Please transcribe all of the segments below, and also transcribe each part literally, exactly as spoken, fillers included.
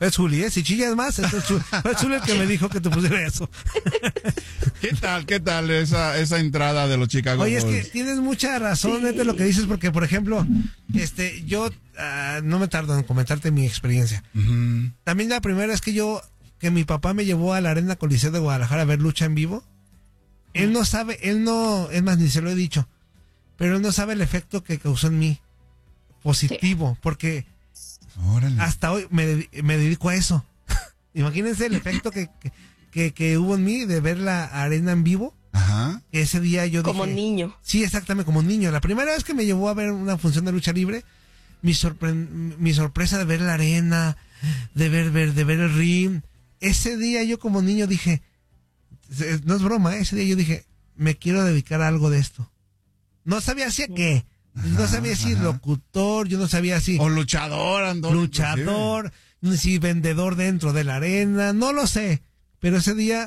Es Juli, ¿eh? Si chillas más, es Juli, es Juli el que me dijo que te pusiera eso. ¿Qué tal, qué tal esa, esa entrada de los Chicago Oye, Bulls? es que tienes mucha razón, sí. Neta, lo que dices, porque, por ejemplo, este, yo uh, no me tardo en comentarte mi experiencia. Uh-huh. También la primera es que yo, que mi papá me llevó a la Arena Coliseo de Guadalajara a ver lucha en vivo. Él no sabe, él no, es más, ni se lo he dicho, pero él no sabe el efecto que causó en mí, positivo, sí. Porque Órale. Hasta hoy me, me dedico a eso. Imagínense el efecto que, que, que, que hubo en mí de ver la arena en vivo. Ajá. Ese día yo como dije... Como niño. Sí, exactamente, como niño. La primera vez que me llevó a ver una función de lucha libre, mi, sorpre, mi sorpresa de ver la arena, de ver, ver, de ver el ring. Ese día yo como niño dije, no es broma, ¿eh? Ese día yo dije, me quiero dedicar a algo de esto. No sabía hacia qué. Ajá, no sabía si ajá. locutor, yo no sabía si... O luchador, ando. Luchador, si vendedor dentro de la arena, no lo sé. Pero ese día,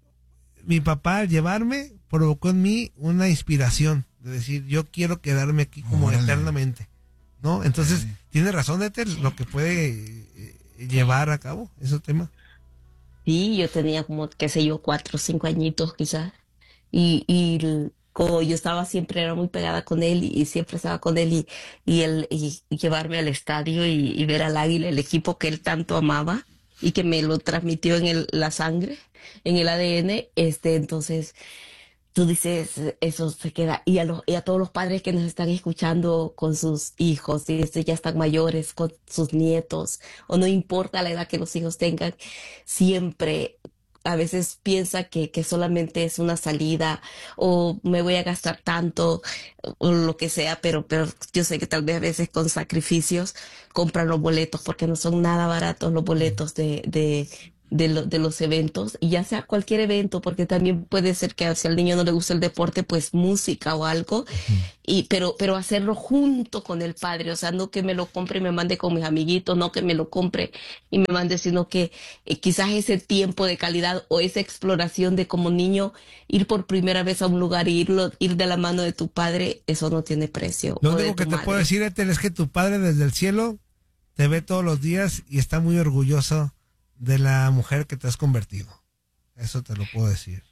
mi papá al llevarme, provocó en mí una inspiración. De decir, yo quiero quedarme aquí como Órale. eternamente. ¿No? Entonces, Órale. tiene razón, Éter, lo que puede eh, llevar a cabo ese tema. Sí, yo tenía como, qué sé yo, cuatro o cinco añitos quizás. Y... y como yo estaba siempre, era muy pegada con él y, y siempre estaba con él y, y él y, y llevarme al estadio y, y ver al Águila, el equipo que él tanto amaba y que me lo transmitió en el, la sangre, en el A D N, este, entonces tú dices, eso se queda, y a los, y a todos los padres que nos están escuchando con sus hijos, y este, ya están mayores, con sus nietos, o no importa la edad que los hijos tengan, siempre a veces piensa que, que solamente es una salida o me voy a gastar tanto o lo que sea, pero, pero yo sé que tal vez a veces con sacrificios compran los boletos porque no son nada baratos los boletos de, de, de, lo, de los eventos, y ya sea cualquier evento, porque también puede ser que si al niño no le gusta el deporte, pues música o algo, uh-huh. y pero pero hacerlo junto con el padre, o sea, no que me lo compre y me mande con mis amiguitos, no que me lo compre y me mande, sino que eh, quizás ese tiempo de calidad o esa exploración de como niño, ir por primera vez a un lugar y irlo, ir de la mano de tu padre, eso no tiene precio. Lo único que te madre. puedo decir, Ethel, es que tu padre desde el cielo te ve todos los días y está muy orgulloso de la mujer que te has convertido. Eso te lo puedo decir.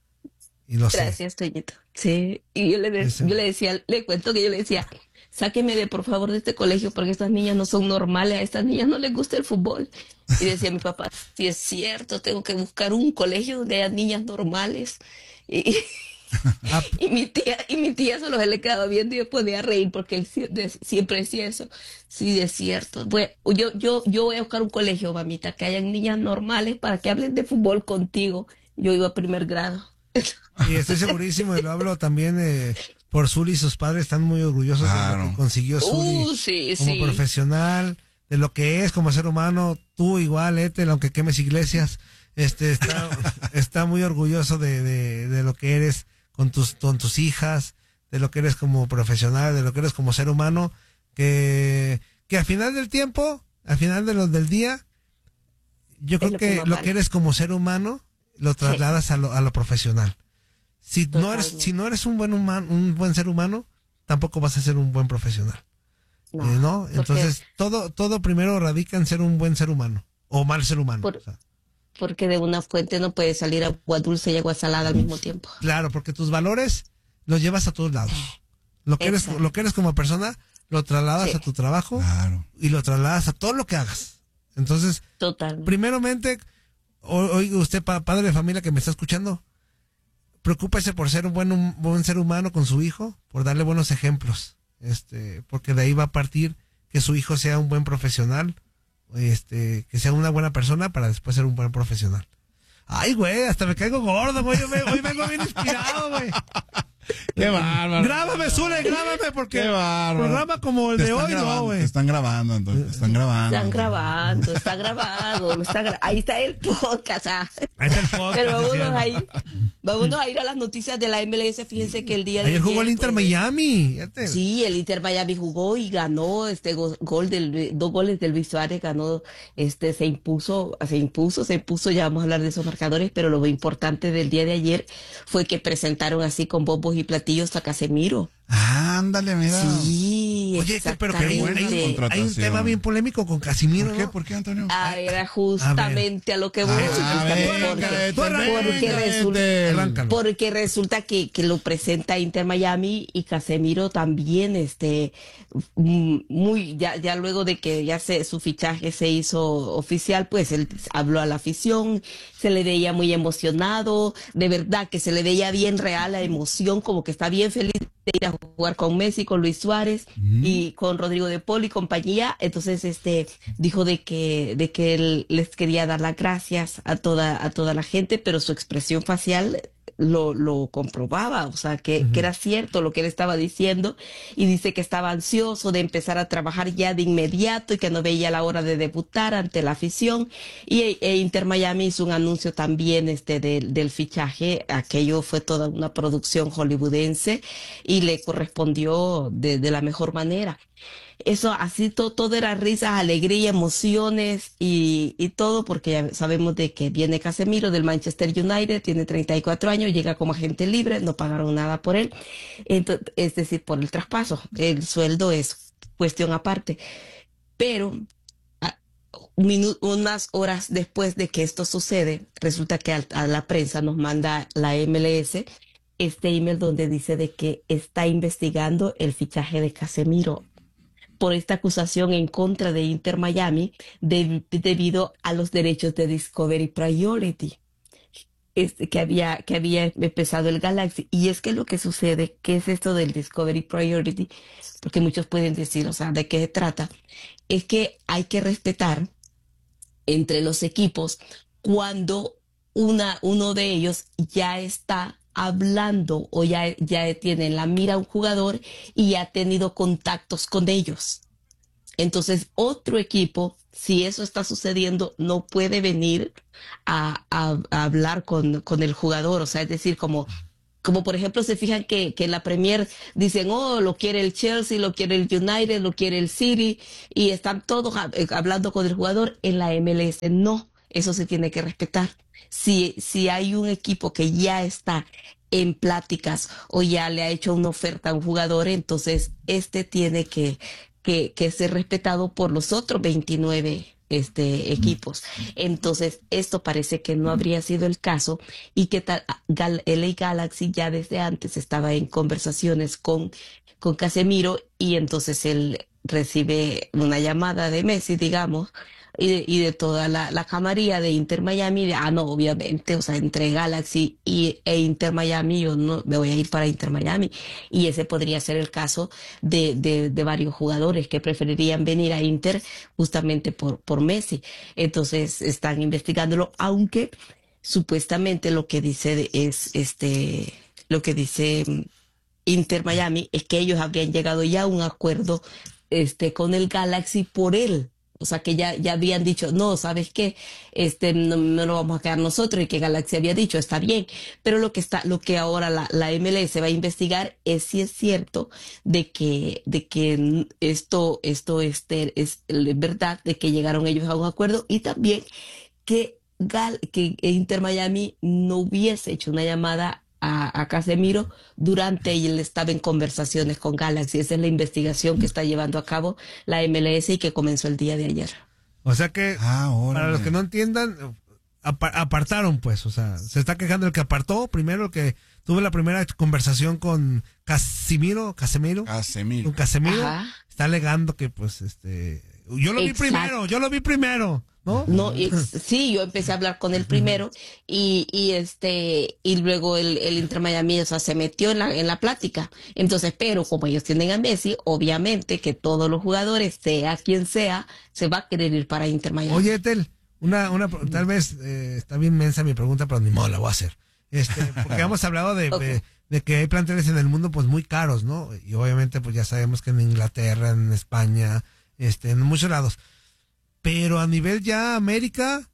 Y lo Gracias, sé. Toñito. Sí, y yo le, de, yo le decía, le cuento que yo le decía, sáqueme de por favor de este colegio porque estas niñas no son normales, a estas niñas no les gusta el fútbol. Y decía mi papá, sí es cierto, tengo que buscar un colegio donde haya niñas normales. Y, y mi tía y mi tía solo se le quedaba viendo y yo podía reír porque él siempre decía eso. Sí, es cierto. Bueno, yo, yo, yo voy a buscar un colegio, mamita, que hayan niñas normales para que hablen de fútbol contigo. Yo iba a primer grado. Y estoy segurísimo, y lo hablo también eh, por Zuli y sus padres, están muy orgullosos claro. de lo que consiguió Zuli uh, sí, como sí. profesional, de lo que es como ser humano. Tú igual, Ethel, aunque quemes iglesias, este está, está muy orgulloso de, de, de lo que eres con tus, con tus hijas, de lo que eres como profesional, de lo que eres como ser humano, que, que al final del tiempo, al final de los del día, yo creo lo que, que lo que eres como ser humano, lo trasladas sí. a, lo, a lo profesional. Si Totalmente. no eres, si no eres un buen humano, un buen ser humano, tampoco vas a ser un buen profesional. No, eh, ¿no? Entonces, todo, todo primero radica en ser un buen ser humano, o mal ser humano. Por, o sea. Porque de una fuente no puede salir agua dulce y agua salada al mismo tiempo. Claro, porque tus valores los llevas a todos lados. Lo que eres, lo que eres como persona, lo trasladas sí. a tu trabajo claro. y lo trasladas a todo lo que hagas. Entonces, Totalmente. primeramente, oiga usted, padre de familia que me está escuchando, preocúpese por ser un buen, un buen ser humano con su hijo, por darle buenos ejemplos, este, porque de ahí va a partir que su hijo sea un buen profesional, este, que sea una buena persona para después ser un buen profesional. Ay, güey, hasta me caigo gordo, güey, hoy, hoy vengo bien inspirado, güey. Qué bárbaro. Grábame, Zule, grábame, porque Qué bárbaro. Programa como el te de hoy, grabando, no, güey. Te están grabando, entonces, te están grabando. Están grabando, está grabado, está gra ahí está el podcast. Ah. Ahí está el podcast. Pero vámonos a ir, vámonos a ir a las noticias de la M L S. Fíjense que el día de ayer jugó ayer, el Inter pues, Miami. Sí, el Inter Miami jugó y ganó este go gol del dos goles del Luis Suárez, ganó, este se impuso, se impuso, se impuso, ya vamos a hablar de esos marcadores, pero lo importante del día de ayer fue que presentaron así con bombos y platillos a Casemiro. Ándale, mira. Sí, Oye, pero que hay, un- hay un- exactamente. hay un tema bien polémico con Casimiro, ¿Por qué? ¿no? ¿Por qué, Antonio? Ah, era justamente a, lo que voy. Ah, justamente venga, porque, Ethel, porque venga, resulta, Ethel. Arráncalo. porque resulta que, que lo presenta Inter Miami y Casemiro también, este, mm, muy, ya, ya luego de que ya se, su fichaje se hizo oficial, pues él habló a la afición, se le veía muy emocionado, de verdad que se le veía bien real la emoción, como que está bien feliz de ir a jugar con Messi, con Luis Suárez y con Rodrigo de Paul y compañía. Entonces, este, dijo de que, de que él les quería dar las gracias a toda, a toda la gente, pero su expresión facial lo, lo comprobaba, o sea, que, que era cierto lo que él estaba diciendo, y dice que estaba ansioso de empezar a trabajar ya de inmediato y que no veía la hora de debutar ante la afición. Y e Inter Miami hizo un anuncio también este del, del fichaje. Aquello fue toda una producción hollywoodense y le correspondió de, de la mejor manera. Eso así to- todo era risas, alegría, emociones y, y todo, porque ya sabemos de que viene Casemiro del Manchester United, tiene treinta y cuatro años, llega como agente libre, no pagaron nada por él, entonces, es decir, por el traspaso. El sueldo es cuestión aparte, pero a- un minu- unas horas después de que esto sucede, resulta que al- a la prensa nos manda la M L S este email donde dice de que está investigando el fichaje de Casemiro por esta acusación en contra de Inter Miami de- debido a los derechos de Discovery Priority, este, que había, que había empezado el Galaxy. Y es que lo que sucede, ¿qué es esto del Discovery Priority? Porque muchos pueden decir, o sea, ¿de qué se trata? Es que hay que respetar entre los equipos cuando una, uno de ellos ya está hablando o ya, ya tiene en la mira a un jugador y ha tenido contactos con ellos. Entonces, otro equipo, si eso está sucediendo, no puede venir a, a- a hablar con, con el jugador. O sea, es decir, como, como por ejemplo, se fijan que, que en la Premier dicen, oh, lo quiere el Chelsea, lo quiere el United, lo quiere el City, y están todos hab- eh, hablando con el jugador. En la M L S no, eso se tiene que respetar. Si, si hay un equipo que ya está en pláticas o ya le ha hecho una oferta a un jugador, entonces este tiene que, que, que ser respetado por los otros veintinueve este, equipos. Entonces, esto parece que no habría sido el caso y que tal, Gal- L A Galaxy ya desde antes estaba en conversaciones con, con Casemiro, y entonces él recibe una llamada de Messi, digamos, y de, y de toda la, la camarilla de Inter Miami, de, ah, no, obviamente, o sea, entre Galaxy y, e Inter Miami, yo no me voy a ir para Inter Miami. Y ese podría ser el caso de, de, de varios jugadores que preferirían venir a Inter justamente por, por Messi. Entonces, están investigándolo, aunque supuestamente lo que dice de- es, este, lo que dice mm, Inter Miami es que ellos habían llegado ya a un acuerdo este con el Galaxy por él. O sea, que ya, ya habían dicho, no, ¿sabes qué? Este, no, no lo vamos a quedar nosotros, y que Galaxy había dicho, está bien. Pero lo que está, lo que ahora la, la M L S va a investigar es si es cierto de que, de que esto, esto este, es verdad, de que llegaron ellos a un acuerdo, y también que, Gal, que Inter Miami no hubiese hecho una llamada a, a Casemiro durante y él estaba en conversaciones con Galaxy. Esa es la investigación que está llevando a cabo la M L S y que comenzó el día de ayer. O sea que, Ah, órale. para los que no entiendan, apa- apartaron, pues, o sea, se está quejando el que apartó, primero el que tuvo la primera conversación con Casimiro, Casemiro, Casemiro. con Casemiro, Ajá. está alegando que, pues, este, yo lo vi Exacto. primero, yo lo vi primero, ¿no? No, y- sí, yo empecé a hablar con él primero, y, y este, y luego el, el Inter Miami, o sea, se metió en la, en la plática. Entonces, pero como ellos tienen a Messi, obviamente que todos los jugadores, sea quien sea, se va a querer ir para Inter Miami. Oye, Etel, una, una, tal vez eh, está bien mensa mi pregunta, pero ni modo, la voy a hacer. Este, porque hemos hablado de, Ok. de, de que hay planteles en el mundo, pues, muy caros, ¿no? Y obviamente, pues, ya sabemos que en Inglaterra, en España, este, en muchos lados. Pero a nivel ya América,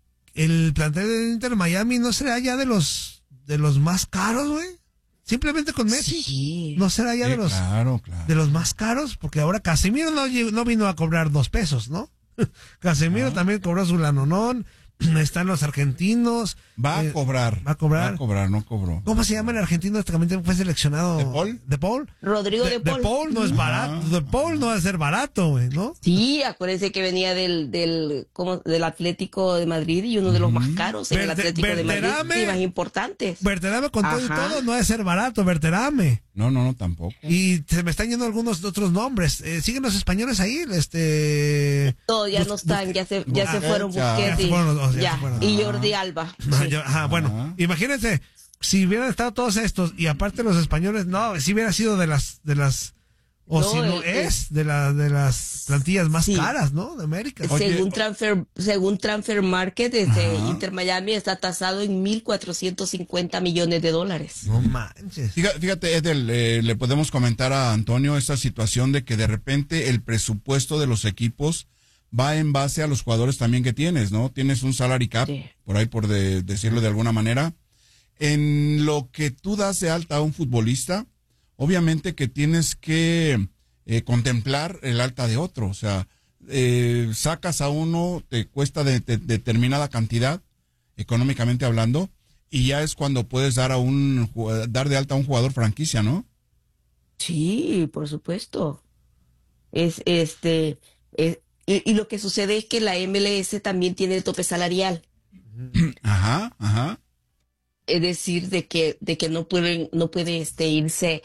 el plantel de Inter Miami no será ya de los, de los más caros, güey. Simplemente con Messi. Sí. No será ya Sí, de los, claro, claro. de los más caros, porque ahora Casemiro no, llegó- no vino a cobrar dos pesos, ¿no? Casemiro No. también cobró su lanonón, están los argentinos. Va a eh, cobrar. Va a cobrar. Va a cobrar, no cobró. ¿Cómo se llama el argentino? Este también fue seleccionado. ¿De Paul? ¿De Paul? Rodrigo de, de Paul. De Paul no es barato. De Paul no va a ser barato, güey, ¿no? Sí, acuérdense que venía del del como del Atlético de Madrid y uno de los más caros en Verte, el Atlético Verterame, de Madrid, sí, más importantes. Verterame con todo y Ajá. todo no va a ser barato, Verterame. No, no, no, tampoco. Y se me están yendo algunos otros nombres. Eh, ¿Siguen los españoles ahí? Este... No, ya Bus- no están, ya se ya Ah, se fueron ya. Busquets Ya se y, fueron los dos, ya ya, se fueron. y Jordi Alba. Ah, Sí. yo- ajá, bueno, Ajá. imagínense, si hubieran estado todos estos y aparte los españoles, no, si hubiera sido de las, de las, o No, si no el- es, de, la, de las plantillas más Sí. caras, ¿no? De América. Oye, Según o- transfer según Transfer Market, este Ajá. Inter Miami está tasado en mil cuatrocientos cincuenta millones de dólares. No manches. Fíjate, fíjate Edel, eh, le podemos comentar a Antonio esta situación de que de repente el presupuesto de los equipos va en base a los jugadores también que tienes, ¿no? Tienes un salary cap, Sí. por ahí por de- decirlo de alguna manera. En lo que tú das de alta a un futbolista, obviamente que tienes que eh, contemplar el alta de otro. O sea, eh, sacas a uno, te cuesta de, de- determinada cantidad, económicamente hablando, y ya es cuando puedes dar a un jug- dar de alta a un jugador franquicia, ¿no? Sí, por supuesto. Es este es- y, y lo que sucede es que la M L S también tiene el tope salarial. Ajá, ajá. Es decir, de que, de que no pueden, no puede este irse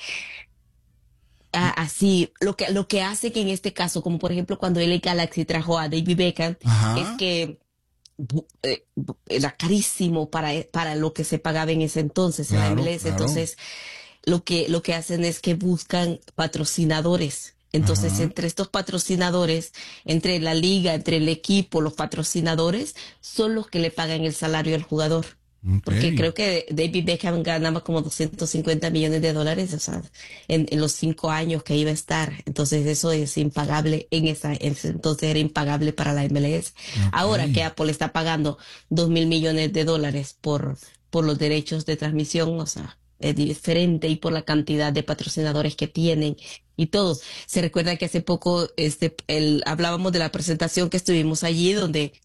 a- así. Lo que, lo que hace que en este caso, como por ejemplo cuando L A Galaxy trajo a David Beckham, Ajá. es que bu- eh, bu- era carísimo para, para lo que se pagaba en ese entonces en la Claro, M L S. claro. Entonces, lo que, lo que hacen es que buscan patrocinadores. Entonces, Ajá. entre estos patrocinadores, entre la liga, entre el equipo, los patrocinadores, son los que le pagan el salario al jugador. Ok. Porque creo que David Beckham ganaba como doscientos cincuenta millones de dólares, o sea, en, en los cinco años que iba a estar. Entonces eso es impagable en esa, en ese entonces era impagable para la M L S. Ok. Ahora que Apple está pagando dos mil millones de dólares por, por los derechos de transmisión, o sea, es diferente y por la cantidad de patrocinadores que tienen y todo. Se recuerda que hace poco este el hablábamos de la presentación que estuvimos allí donde